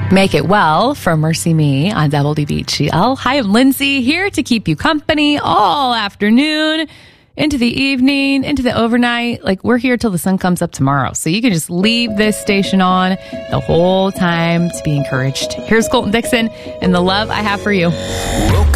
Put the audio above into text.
Make It Well from Mercy Me on WBGL. Hi, I'm Lindsay, here to keep you company all afternoon, into the evening, into the overnight. Like, we're here till the sun comes up tomorrow. So you can just leave this station on the whole time to be encouraged. Here's Colton Dixon and the love I have for you.